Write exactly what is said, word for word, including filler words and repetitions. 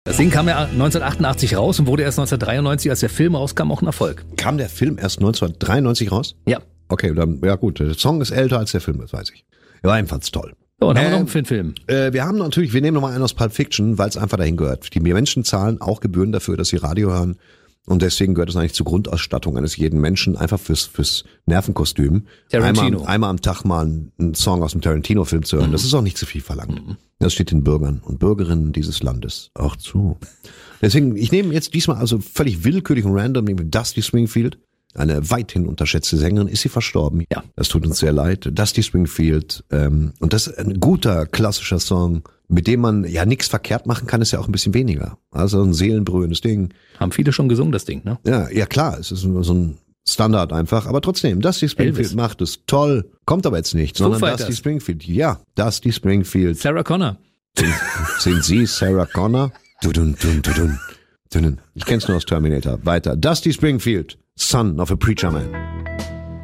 Das Ding kam ja neunzehnhundertachtundachtzig raus und wurde erst neunzehnhundertdreiundneunzig, als der Film rauskam, auch ein Erfolg. Kam der Film erst neunzehnhundertdreiundneunzig raus? Ja. Okay, dann, ja gut, der Song ist älter als der Film, das weiß ich. Ja, war ebenfalls toll. So, und haben ähm, wir noch einen Film? Äh, wir haben natürlich, wir nehmen nochmal einen aus Pulp Fiction, weil es einfach dahin gehört. Die Menschen zahlen auch Gebühren dafür, dass sie Radio hören. Und deswegen gehört es eigentlich zur Grundausstattung eines jeden Menschen, einfach fürs, fürs Nervenkostüm. Tarantino. Einmal, einmal am Tag mal einen Song aus dem Tarantino-Film zu hören. Mhm. Das ist auch nicht zu viel verlangt. Mhm. Das steht den Bürgern und Bürgerinnen dieses Landes auch zu. Deswegen, ich nehme jetzt diesmal also völlig willkürlich und random, nehme Dusty Springfield. Eine weithin unterschätzte Sängerin. Ist sie verstorben? Ja. Das tut uns sehr leid. Dusty Springfield. Ähm, und das ist ein guter, klassischer Song, mit dem man ja nichts verkehrt machen kann, ist ja auch ein bisschen weniger. Also ein seelenberührendes Ding. Haben viele schon gesungen, das Ding, ne? Ja, ja klar, es ist so ein Standard einfach. Aber trotzdem, Dusty Springfield Elvis. macht es toll. Kommt aber jetzt nicht, Foo sondern Fighters. Dusty Springfield. Ja, Dusty Springfield. Sarah Connor. Sind, sind Sie Sarah Connor? Dudun, dun, dudun, dun. Ich kenn's nur aus Terminator. Weiter. Dusty Springfield, son of a preacher man.